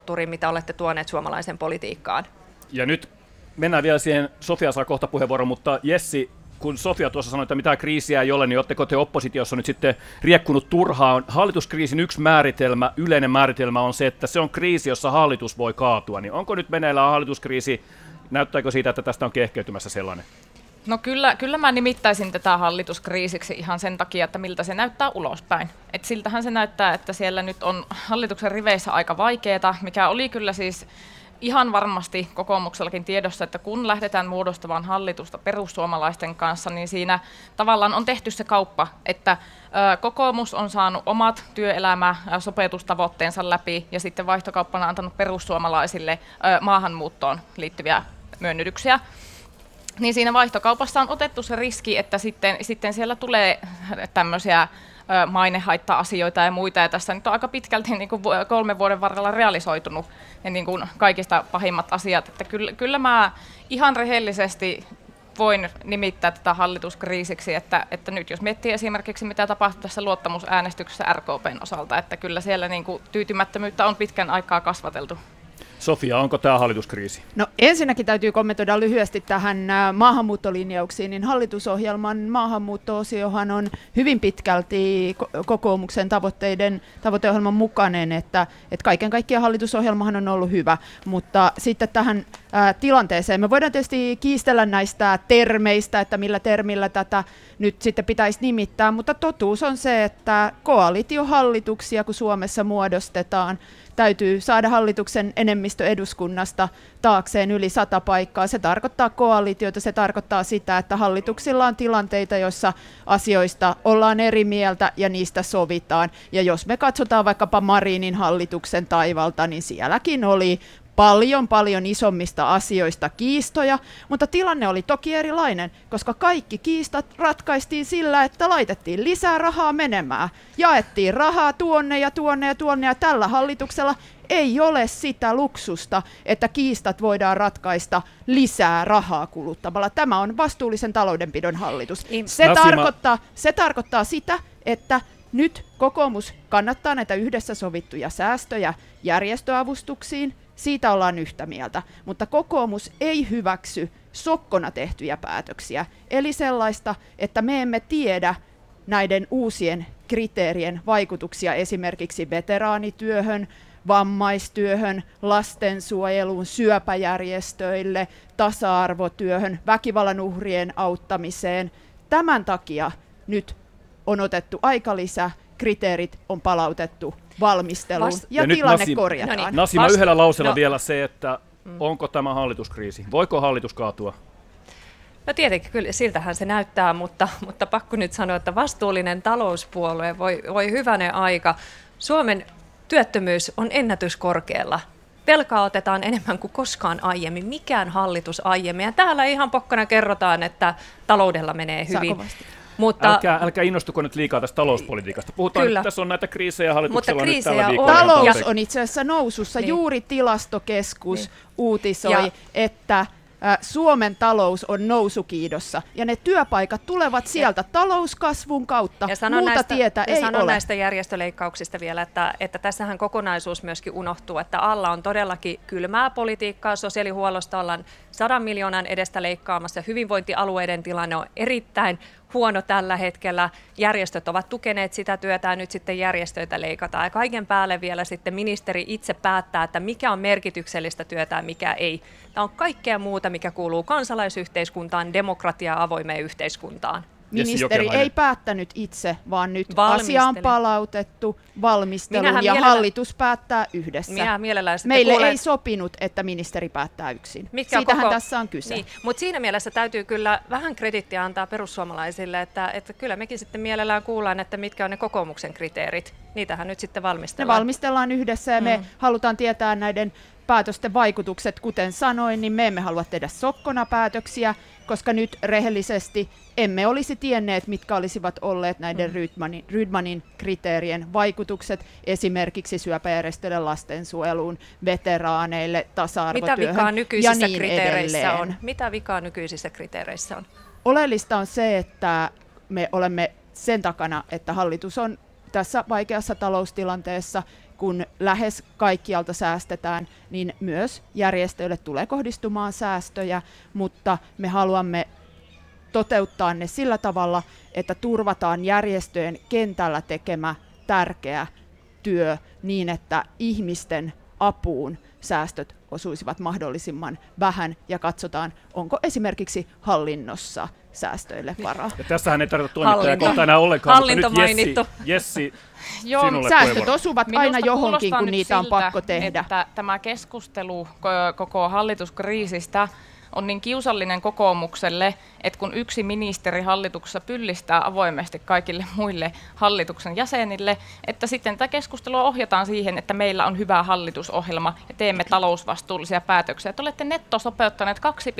mitä olette tuoneet suomalaisen politiikkaan. Ja nyt mennään vielä siihen, Sofia saa kohta puheenvuoron, mutta Jessi, kun Sofia tuossa sanoi, että mitään kriisiä ei ole, niin oletteko te oppositiossa nyt sitten riekkunut turhaan? Hallituskriisin yksi määritelmä, yleinen määritelmä on se, että se on kriisi, jossa hallitus voi kaatua. Niin onko nyt meneillään hallituskriisi? Näyttääkö siitä, että tästä on kehkeytymässä sellainen? No kyllä mä nimittäisin tätä hallituskriisiksi ihan sen takia, että miltä se näyttää ulospäin. Et siltähän se näyttää, että siellä nyt on hallituksen riveissä aika vaikeaa, mikä oli kyllä siis ihan varmasti kokoomuksellakin tiedossa, että kun lähdetään muodostamaan hallitusta perussuomalaisten kanssa, niin siinä tavallaan on tehty se kauppa, että kokoomus on saanut omat työelämä-sopetustavoitteensa läpi ja sitten vaihtokauppana antanut perussuomalaisille maahanmuuttoon liittyviä myönnytyksiä. Niin siinä vaihtokaupassa on otettu se riski, että sitten siellä tulee tämmöisiä mainehaitta-asioita ja muita, ja tässä nyt on aika pitkälti niin kuin 3 vuoden varrella realisoitunut ne niin kuin kaikista pahimmat asiat. Että kyllä mä ihan rehellisesti voin nimittää tätä hallituskriisiksi, että nyt jos miettii esimerkiksi mitä tapahtui tässä luottamusäänestyksessä RKP:n osalta, että kyllä siellä niin kuin tyytymättömyyttä on pitkän aikaa kasvateltu. Sofia, onko tämä hallituskriisi? No ensinnäkin täytyy kommentoida lyhyesti tähän maahanmuuttolinjauksiin, niin hallitusohjelman maahanmuutto-osiohan on hyvin pitkälti kokoomuksen tavoiteohjelman mukainen, että kaiken kaikkiaan hallitusohjelmahan on ollut hyvä, mutta sitten tähän tilanteeseen me voidaan tietysti kiistellä näistä termeistä, että millä termillä tätä nyt sitten pitäisi nimittää, mutta totuus on se, että koalitiohallituksia kun Suomessa muodostetaan, täytyy saada hallituksen enemmistö eduskunnasta taakseen yli 100 paikkaa. Se tarkoittaa koalitioita, se tarkoittaa sitä, että hallituksilla on tilanteita, joissa asioista ollaan eri mieltä ja niistä sovitaan. Ja jos me katsotaan vaikkapa Marinin hallituksen taivalta, niin sielläkin oli paljon isommista asioista kiistoja, mutta tilanne oli toki erilainen, koska kaikki kiistat ratkaistiin sillä, että laitettiin lisää rahaa menemään. Jaettiin rahaa tuonne ja tällä hallituksella ei ole sitä luksusta, että kiistat voidaan ratkaista lisää rahaa kuluttamalla. Tämä on vastuullisen taloudenpidon hallitus. Se tarkoittaa sitä, että nyt kokoomus kannattaa näitä yhdessä sovittuja säästöjä järjestöavustuksiin. Siitä ollaan yhtä mieltä, mutta kokoomus ei hyväksy sokkona tehtyjä päätöksiä, eli sellaista, että me emme tiedä näiden uusien kriteerien vaikutuksia esimerkiksi veteraanityöhön, vammaistyöhön, lastensuojeluun, syöpäjärjestöille, tasa-arvotyöhön, väkivallan uhrien auttamiseen. Tämän takia nyt on otettu aikalisä, kriteerit on palautettu valmisteluun ja tilanne korjataan. No niin, Nasima, yhdellä lauseella vielä se, että onko tämä hallituskriisi? Voiko hallitus kaatua? No tietenkin kyllä siltähän se näyttää, mutta pakko nyt sanoa, että vastuullinen talouspuolue voi hyvänen aika. Suomen työttömyys on ennätyskorkealla. Velkaa otetaan enemmän kuin koskaan aiemmin, mikään hallitus aiemmin. Ja täällä ihan pokkana kerrotaan, että taloudella menee hyvin. Mutta älkää innostuko nyt liikaa tästä talouspolitiikasta. Puhutaan, että tässä on näitä kriisejä hallituksella nyt tällä viikolla. Talous on itse asiassa nousussa. Niin. Juuri Tilastokeskus uutisoi, että Suomen talous on nousukiidossa ja ne työpaikat tulevat sieltä talouskasvun kautta. Muuta tietä ei ole. Näistä järjestöleikkauksista vielä, että tässähän kokonaisuus myöskin unohtuu, että alla on todellakin kylmää politiikkaa. Sosiaalihuollosta ollaan 100 miljoonan edestä leikkaamassa. Hyvinvointialueiden tilanne on erittäin huono tällä hetkellä. Järjestöt ovat tukeneet sitä työtä ja nyt sitten järjestöitä leikataan. Ja kaiken päälle vielä sitten ministeri itse päättää, että mikä on merkityksellistä työtä ja mikä ei. Tämä on kaikkea muuta, mikä kuuluu kansalaisyhteiskuntaan, demokratiaan, avoimeen yhteiskuntaan. Ministeri ei päättänyt itse, vaan nyt asia on palautettu valmisteluun ja hallitus päättää yhdessä. Meille ei sopinut, että ministeri päättää yksin. Siitähän tässä on kyse. Niin, mutta siinä mielessä täytyy kyllä vähän kredittiä antaa perussuomalaisille, että kyllä mekin sitten mielellään kuullaan, että mitkä on ne kokoomuksen kriteerit. Niitähän nyt sitten valmistellaan. Ne valmistellaan yhdessä ja me halutaan tietää näiden päätösten vaikutukset, kuten sanoin, niin me emme halua tehdä sokkona päätöksiä, koska nyt rehellisesti emme olisi tienneet, mitkä olisivat olleet näiden Rydmanin kriteerien vaikutukset esimerkiksi syöpäjärjestöille, lastensuojeluun, veteraaneille, tasa-arvotyöhön ja niin edelleen. Mitä vikaa nykyisissä kriteereissä on? Oleellista on se, että me olemme sen takana, että hallitus on tässä vaikeassa taloustilanteessa kun lähes kaikkialta säästetään, niin myös järjestöille tulee kohdistumaan säästöjä, mutta me haluamme toteuttaa ne sillä tavalla, että turvataan järjestöjen kentällä tekemä tärkeä työ niin, että ihmisten apuun säästöt osuisivat mahdollisimman vähän ja katsotaan, onko esimerkiksi hallinnossa säästöille varaa. Ja tässähän ei tarvitse toimittajia kohta enää ollenkaan. Hallinto mainittu. Jessi, Joo, säästöt osuvat aina minusta johonkin, kun niitä on siltä, pakko tehdä. Että tämä keskustelu koko hallituskriisistä on niin kiusallinen kokoomukselle, että kun yksi ministeri hallituksessa pyllistää avoimesti kaikille muille hallituksen jäsenille, että sitten tätä keskustelua ohjataan siihen, että meillä on hyvä hallitusohjelma ja teemme talousvastuullisia päätöksiä. Te olette nettosopeuttaneet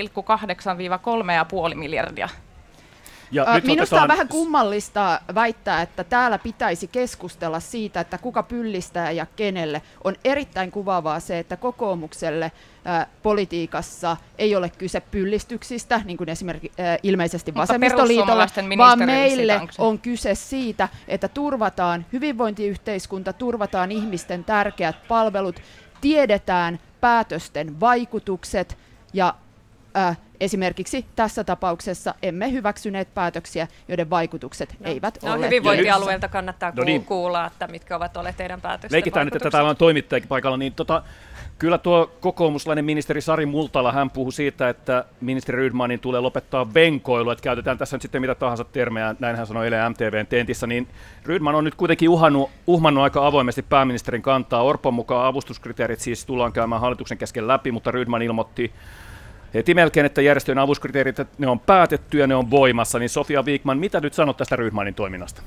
2,8–3,5 miljardia. Minusta on vähän kummallista väittää, että täällä pitäisi keskustella siitä, että kuka pyllistää ja kenelle. On erittäin kuvaavaa se, että kokoomukselle politiikassa ei ole kyse pyllistyksistä, niin kuin esimerkiksi ilmeisesti vasemmistoliitolla, vaan meille on kyse siitä, että turvataan hyvinvointiyhteiskunta, turvataan ihmisten tärkeät palvelut, tiedetään päätösten vaikutukset ja esimerkiksi tässä tapauksessa emme hyväksyneet päätöksiä, joiden vaikutukset eivät ole. Hyvinvointialueelta kannattaa kuulla, että mitkä ovat olleet teidän päätösten leikitään nyt, että täällä on toimittajakin paikalla, niin kyllä tuo kokoomuslainen ministeri Sari Multala, hän puhui siitä, että ministeri Rydmanin tulee lopettaa venkoilu, että käytetään tässä nyt sitten mitä tahansa termejä, näin hän sanoi eilen MTV:n tentissä, niin Rydman on nyt kuitenkin uhmannut aika avoimesti pääministerin kantaa. Orpon mukaan avustuskriteerit siis tullaan käymään hallituksen kesken läpi, mutta Rydman ilmoitti heti melkein, että järjestöjen avuskriteerit, ne on päätetty ja ne on voimassa, niin Sofia Vikman, mitä nyt sanot tästä Rydmanin toiminnasta?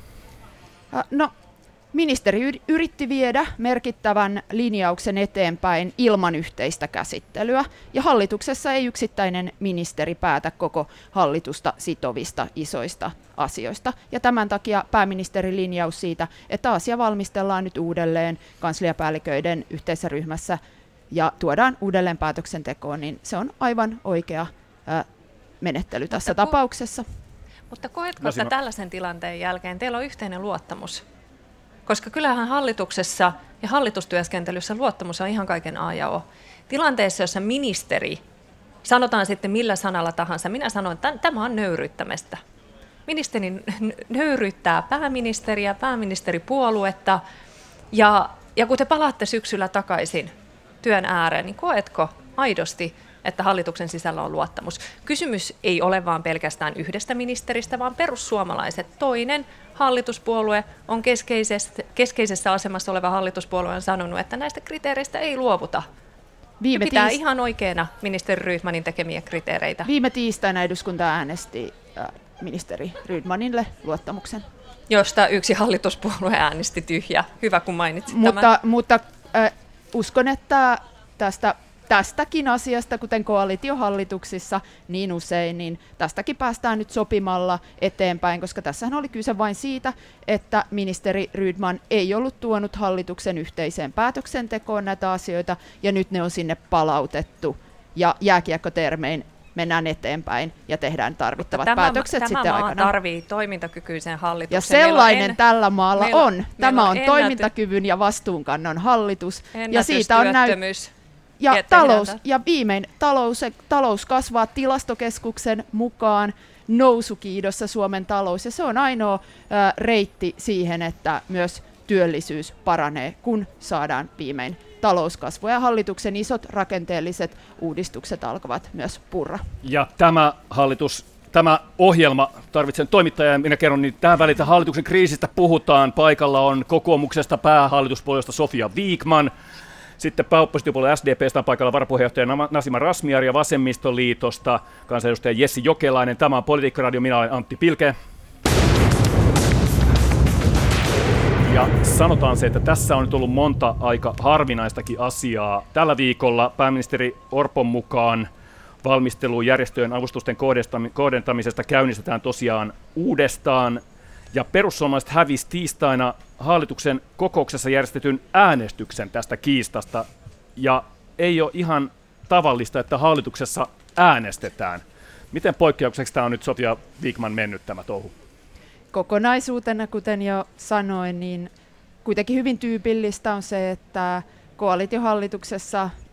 No, ministeri yritti viedä merkittävän linjauksen eteenpäin ilman yhteistä käsittelyä, ja hallituksessa ei yksittäinen ministeri päätä koko hallitusta sitovista isoista asioista. Ja tämän takia pääministerin linjaus siitä, että asia valmistellaan nyt uudelleen kansliapäälliköiden yhteisessä ryhmässä ja tuodaan uudelleen päätöksentekoon, niin se on aivan oikea menettely tässä tapauksessa. Mutta koetko, että tällaisen tilanteen jälkeen teillä on yhteinen luottamus? Koska kyllähän hallituksessa ja hallitustyöskentelyssä luottamus on ihan kaiken A ja O. Tilanteessa, jossa ministeri, sanotaan sitten millä sanalla tahansa, minä sanon, että tämä on nöyryyttämistä. Ministeri nöyryyttää pääministeriä, pääministeripuoluetta, ja kun te palaatte syksyllä takaisin työn ääreen, niin koetko aidosti, että hallituksen sisällä on luottamus? Kysymys ei ole vaan pelkästään yhdestä ministeristä, vaan perussuomalaiset. Toinen hallituspuolue on keskeisessä asemassa oleva hallituspuolue on sanonut, että näistä kriteereistä ei luovuta. Pitää ihan oikeana ministeri Rydmanin tekemiä kriteereitä. Viime tiistaina eduskunta äänesti ministeri Rydmanille luottamuksen. Josta yksi hallituspuolue äänesti tyhjää. Hyvä, kun mainitsit tämän. Mutta uskon, että tästäkin asiasta, kuten koalitiohallituksissa niin usein, niin tästäkin päästään nyt sopimalla eteenpäin, koska tässähän oli kyse vain siitä, että ministeri Rydman ei ollut tuonut hallituksen yhteiseen päätöksentekoon näitä asioita, ja nyt ne on sinne palautettu, ja jääkiekkotermein mennään eteenpäin ja tehdään tarvittavat päätökset sitten aikana. Tämä maa tarvii toimintakykyisen hallituksen. Ja sellainen tällä maalla on. Tämä on toimintakyvyn ja vastuunkannon hallitus. Ja siitä on ja viimein talous kasvaa Tilastokeskuksen mukaan nousukiidossa Suomen talous. Ja se on ainoa reitti siihen, että myös työllisyys paranee, kun saadaan viimein talouskasvua ja hallituksen isot rakenteelliset uudistukset alkavat myös purra. Ja tämä ohjelma, tarvitsen toimittajaa, minä kerron, niin tähän välitä hallituksen kriisistä puhutaan. Paikalla on kokoomuksesta päähallituspuolesta Sofia Vikman, sitten pääoppositiopuolella SDP:stä on paikalla varapuheenjohtaja Nasima Razmyar ja Vasemmistoliitosta kansanedustaja Jessi Jokelainen. Tämä on Politiikkaradio, minä olen Antti Pilke. Ja sanotaan se, että tässä on nyt ollut monta aika harvinaistakin asiaa. Tällä viikolla pääministeri Orpon mukaan valmistelu järjestöjen avustusten kohdentamisesta käynnistetään tosiaan uudestaan. Ja perussuomalaiset hävisi tiistaina hallituksen kokouksessa järjestetyn äänestyksen tästä kiistasta. Ja ei ole ihan tavallista, että hallituksessa äänestetään. Miten poikkeukseksi tämä on nyt Sofia Vikman mennyt tämä touhu? Kokonaisuutena, kuten jo sanoin, niin kuitenkin hyvin tyypillistä on se, että koalitiohallituksessa